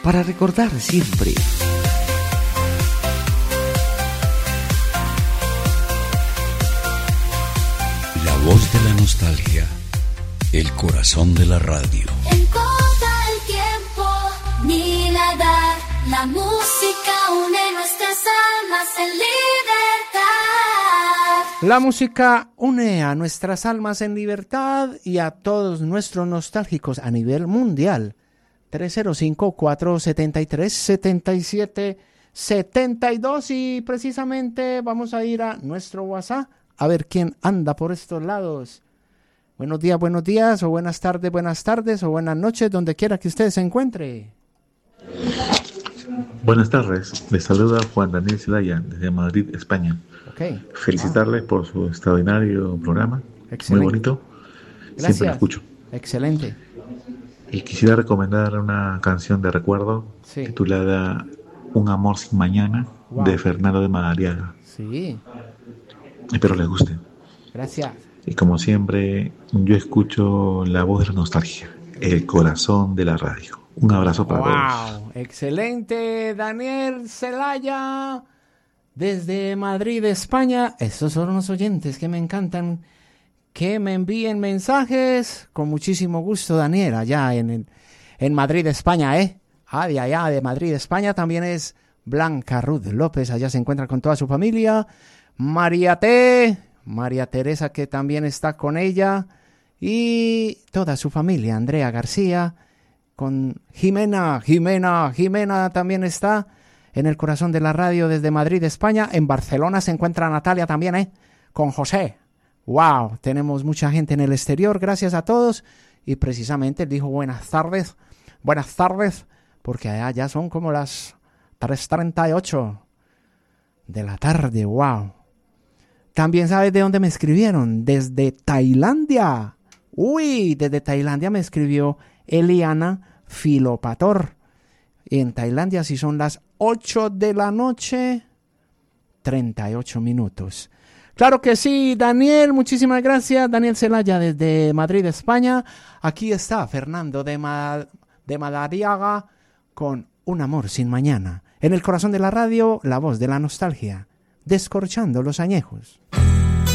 para recordar siempre. La voz de la nostalgia, el corazón de la radio. En todo el tiempo, ni la edad, la música une nuestras almas en libertad. La música une a nuestras almas en libertad y a todos nuestros nostálgicos a nivel mundial. 305-473-7772 y precisamente vamos a ir a nuestro WhatsApp a ver quién anda por estos lados. Buenos días o buenas tardes o buenas noches, donde quiera que usted se encuentre. Buenas tardes, les saluda Juan Daniel Zelaya desde Madrid, España. Okay. Felicitarles por su extraordinario programa. Excelente. Muy bonito. Gracias. Siempre lo escucho. Excelente. Y quisiera recomendar una canción de recuerdo titulada Un amor sin mañana, de Fernando de Madariaga. Sí. Espero les guste. Gracias. Y como siempre, yo escucho la voz de la nostalgia, el corazón de la radio. Un abrazo para todos. Excelente, Daniel Zelaya, desde Madrid, España. Estos son los oyentes que me encantan, que me envíen mensajes. Con muchísimo gusto, Daniel, allá en Madrid, España, de allá de Madrid, España. También es Blanca Ruth López, allá se encuentra con toda su familia. María Teresa, que también está con ella, y toda su familia. Andrea García, con Jimena también está en el corazón de la radio desde Madrid, España. En Barcelona se encuentra Natalia también, con José. Wow, tenemos mucha gente en el exterior, gracias a todos. Y precisamente él dijo buenas tardes, porque allá ya son como las 3:38 de la tarde, wow. También sabes de dónde me escribieron, desde Tailandia. Desde Tailandia me escribió Eliana Filopator. En Tailandia sí son las 8 de la noche, 38 minutos. Claro que sí, Daniel, muchísimas gracias. Daniel Zelaya desde Madrid, España. Aquí está Fernando de Madariaga con Un amor sin mañana. En el corazón de la radio, la voz de la nostalgia, descorchando los añejos.